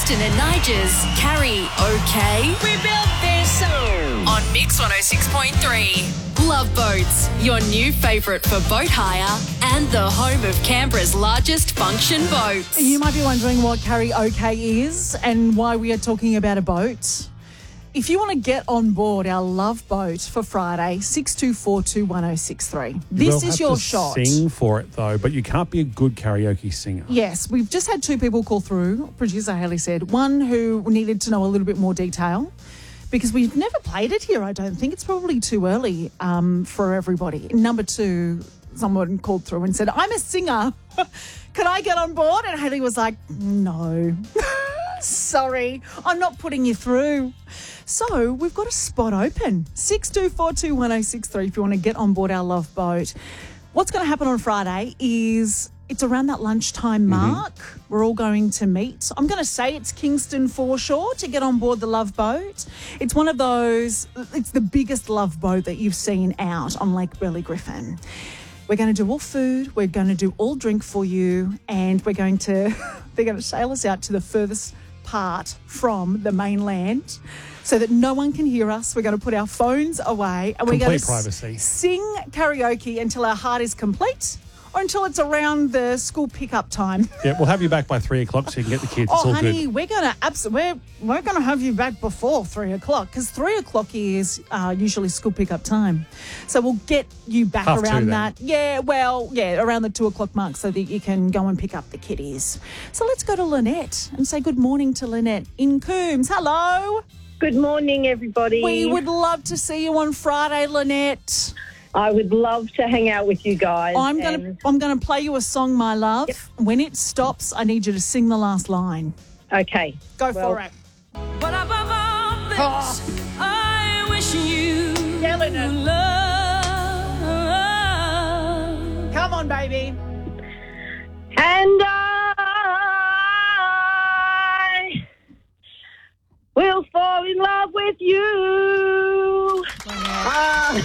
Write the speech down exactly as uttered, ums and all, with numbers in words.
Kingston and Nigel's Carry OK? We built this song On Mix one oh six point three. Love Boats, your new favourite for boat hire and the home of Canberra's largest function boats. You might be wondering what karaoke is and why we are talking about a boat. If you want to get on board our Love Boat for Friday, six two four two one oh six three. This will is have your to shot. Sing for it though, but you can't be a good karaoke singer. Yes, we've just had two people call through. Producer Haley said one who needed to know a little bit more detail because we've never played it here. I don't think it's probably too early um, for everybody. Number two, someone called through and said, "I'm a singer. Can I get on board?" And Haley was like, "No." Sorry, I'm not putting you through. So we've got a spot open. six two four two one oh six three if you want to get on board our Love Boat. What's going to happen on Friday is it's around that lunchtime mark. Mm-hmm. We're all going to meet. I'm going to say it's Kingston foreshore to get on board the Love Boat. It's one of those, it's the biggest Love Boat that you've seen out on Lake Burley Griffin. We're going to do all food, we're going to do all drink for you, and we're going to, they're going to sail us out to the furthest part from the mainland so that no one can hear us. We're going to put our phones away and Complete we're going to privacy. S- sing karaoke until our heart is complete or until it's around the school pickup time. Yeah, we'll have you back by three o'clock so you can get the kids. It's Oh, all honey, good. we're gonna abs- we're we're gonna have you back before three o'clock because three o'clock is uh, usually school pickup time. So we'll get you back Half two around then. that. Yeah, well, yeah, around the two o'clock mark so that you can go and pick up the kiddies. So let's go to Lynette and say good morning to Lynette in Coombs. Hello. Good morning, everybody. We would love to see you on Friday, Lynette. I would love to hang out with you guys. I'm gonna and- I'm gonna play you a song, my love. Yep. When it stops, I need you to sing the last line. Okay. Go Well, for it. But above all this, Oh. I wish you Yeah, Lynette. love. Come on, baby. And I will fall in love with you.